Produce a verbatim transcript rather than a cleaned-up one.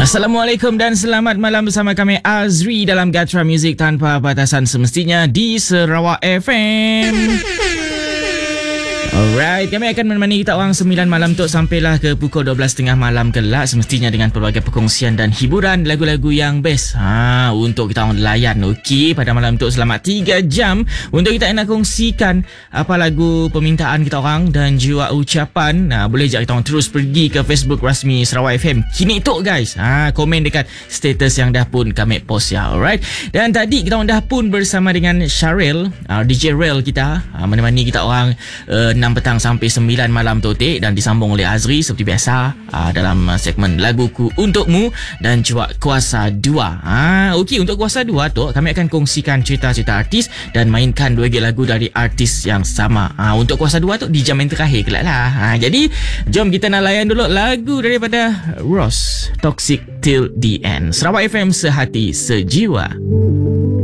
Assalamualaikum dan selamat malam bersama kami Azri dalam Gatra Music Tanpa Batasan, semestinya di Sarawak F M. Alright, kami akan menemani kita orang sembilan malam tu sampailah ke pukul dua belas tiga puluh malam kelak, semestinya dengan pelbagai perkongsian dan hiburan lagu-lagu yang best ha, untuk kita orang layan. Okey, pada malam tu selama tiga jam untuk kita nak kongsikan apa lagu permintaan kita orang dan juga ucapan. Nah, boleh je kita orang terus pergi ke Facebook rasmi Sarawak F M kini tu guys. Ha, komen dekat status yang dah pun kami post ya. Alright. Dan tadi kita orang dah pun bersama dengan Syaril, uh, D J Rail kita, uh, menemani kita orang uh, enam petang sampai sembilan malam totik, dan disambung oleh Azri seperti biasa uh, dalam uh, segmen Laguku Untukmu dan juga Kuasa dua. Ha, okey, untuk Kuasa dua tu kami akan kongsikan cerita-cerita artis dan mainkan dua gig lagu dari artis yang sama. Ha, untuk Kuasa dua tu di jam yang terakhir kelak lah. Ha, jadi jom kita nak layan dulu lagu daripada Ross, Toxic Till the End. Sarawak F M, sehati sejiwa.